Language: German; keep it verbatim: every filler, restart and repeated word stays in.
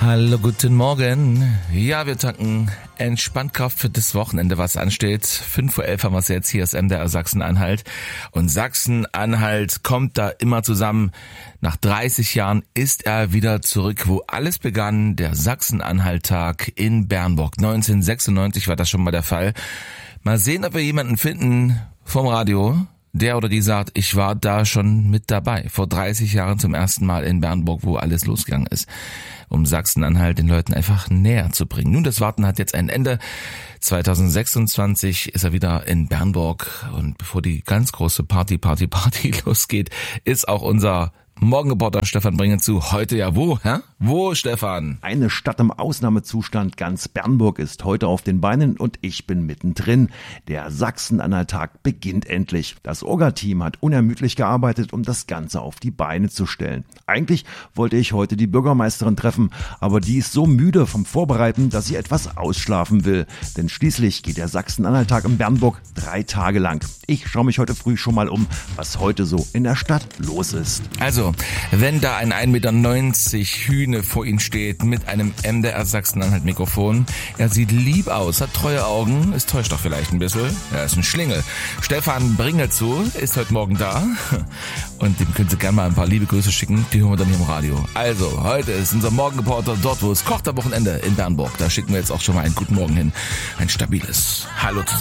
Hallo, guten Morgen. Ja, wir tanken entspannt Kraft für das Wochenende, was ansteht. fünf Uhr elf haben wir es jetzt, hier ist M D R Sachsen-Anhalt. Und Sachsen-Anhalt kommt da immer zusammen. Nach dreißig Jahren ist er wieder zurück, wo alles begann. Der Sachsen-Anhalt-Tag in Bernburg. neunzehnhundertsechsundneunzig war das schon mal der Fall. Mal sehen, ob wir jemanden finden vom Radio, der oder die sagt, ich war da schon mit dabei. Vor dreißig Jahren zum ersten Mal in Bernburg, wo alles losgegangen ist. Um Sachsen-Anhalt den Leuten einfach näher zu bringen. Nun, das Warten hat jetzt ein Ende. zweitausendsechsundzwanzig ist er wieder in Bernburg. Und bevor die ganz große Party, Party, Party losgeht, ist auch unser Morgenreporter Stefan Bringenzu heute ja wo, hä? Wo, Stefan? Eine Stadt im Ausnahmezustand, ganz Bernburg ist heute auf den Beinen und ich bin mittendrin. Der Sachsen-Anhalt-Tag beginnt endlich. Das Orga-Team hat unermüdlich gearbeitet, um das Ganze auf die Beine zu stellen. Eigentlich wollte ich heute die Bürgermeisterin treffen, aber die ist so müde vom Vorbereiten, dass sie etwas ausschlafen will. Denn schließlich geht der Sachsen-Anhalt-Tag in Bernburg drei Tage lang. Ich schaue mich heute früh schon mal um, was heute so in der Stadt los ist. Also, wenn da ein ein Meter neunzig Hühne vor Ihnen steht mit einem M D R Sachsen-Anhalt-Mikrofon, er sieht lieb aus, hat treue Augen, es täuscht doch vielleicht ein bisschen, er ist ein Schlingel. Stefan Bringenzu ist heute Morgen da und dem können Sie gerne mal ein paar liebe Grüße schicken, die hören wir dann hier im Radio. Also, heute ist unser Morgenreporter dort, wo es kocht am Wochenende in Bernburg. Da schicken wir jetzt auch schon mal einen guten Morgen hin, ein stabiles Hallo zusammen.